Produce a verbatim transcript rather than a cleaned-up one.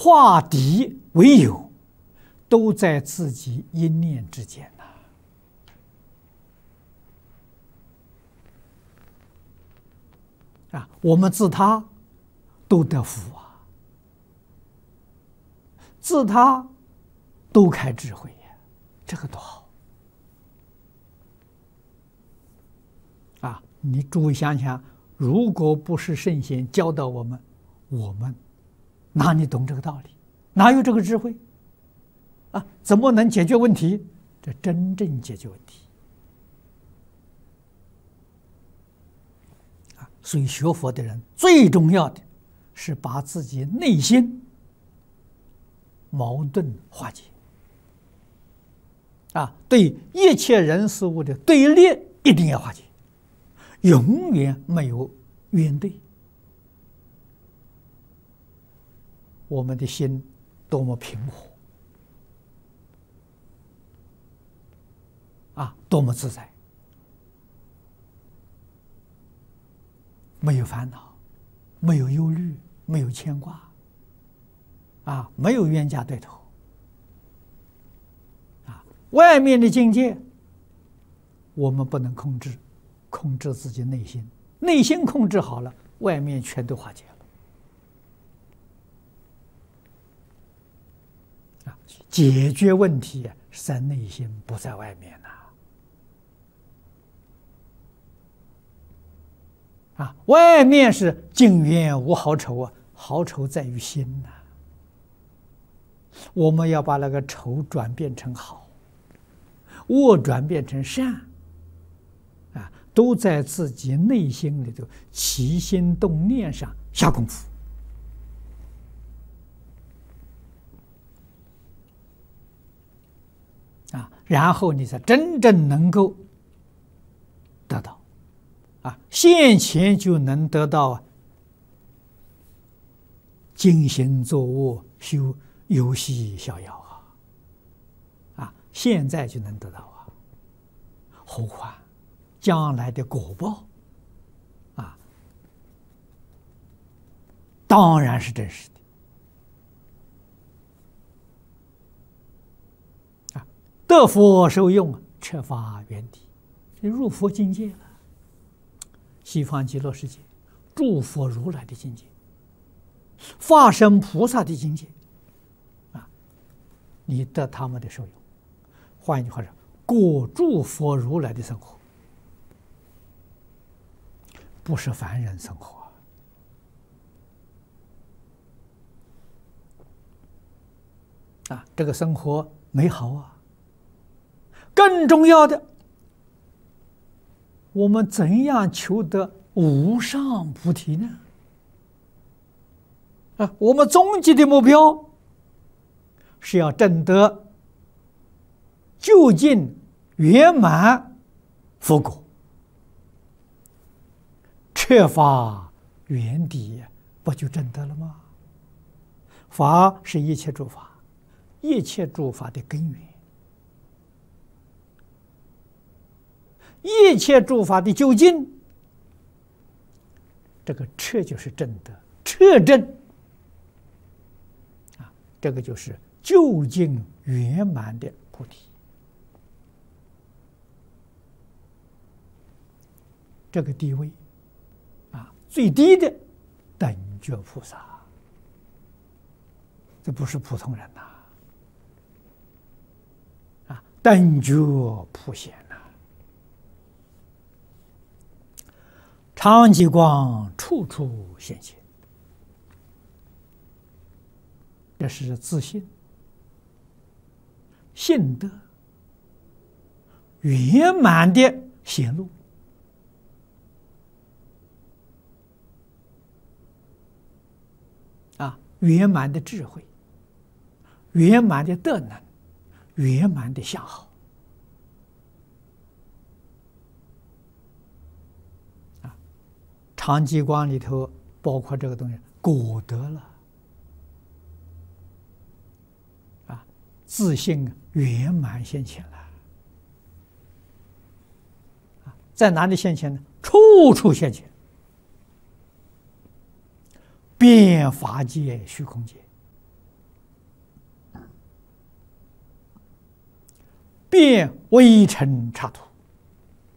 化敌为友，都在自己一念之间呐。啊，我们自他都得福啊，自他都开智慧呀，这个多好啊！你诸位想想，如果不是圣贤教导我们，我们哪里懂这个道理？哪有这个智慧啊？怎么能解决问题？这真正解决问题啊！所以学佛的人最重要的是把自己内心矛盾化解啊，对一切人事物的对立一定要化解，永远没有冤对。我们的心多么平和啊，多么自在，没有烦恼，没有忧虑，没有牵挂啊，没有冤家对头啊。外面的境界我们不能控制，控制自己内心，内心控制好了，外面全都化解了。解决问题是在内心，不在外面呐。啊，外面是境缘无好丑啊，好丑在于心呐。我们要把那个丑转变成好，恶转变成善，啊，都在自己内心里头起心动念上下功夫。啊，然后你才真正能够得到，啊，现前就能得到静心坐卧修游戏逍遥啊，啊，现在就能得到啊，何况将来的果报啊，当然是真实的。得佛受用，彻发圆寂，入佛境界了。西方极乐世界，诸佛如来的境界，化身菩萨的境界，啊，你得他们的受用。换一句话说，过诸佛如来的生活，不是凡人生活啊，这个生活美好啊。更重要的，我们怎样求得无上菩提呢？啊，我们终极的目标是要证得究竟圆满佛果，彻发圆寂，不就证得了吗？法是一切诸法，一切诸法的根源。一切诸法的究竟，这个彻就是正德，彻正啊，这个就是究竟圆满的菩提。这个地位啊，最低的等觉菩萨，这不是普通人呐，啊，等觉普贤。常寂光处处现前，这是自信、信德圆满的显露啊，圆满的智慧，圆满的德能，圆满的相好。常寂光里头包括这个东西，果得了啊，自信圆满现前了啊，在哪里现前呢？处处现前，遍法界虚空界便微尘刹土。